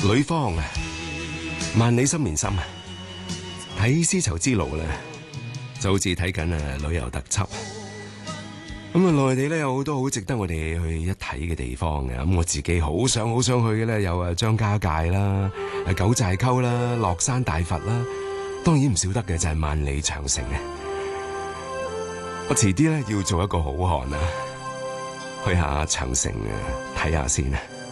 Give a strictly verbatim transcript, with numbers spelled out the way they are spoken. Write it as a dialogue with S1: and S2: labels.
S1: 呂方啊，萬里心連心啊，睇絲綢之路咧，就好似睇緊啊旅遊特輯。咁啊，內地咧有好多好值得我哋去一睇嘅地方嘅。咁我自己好想好想去嘅咧，有啊張家界啦、啊九寨溝啦、樂山大佛啦，當然唔少得嘅就係萬里長城啊！我遲啲咧要做一個好漢啊，去下長城啊睇下先啊！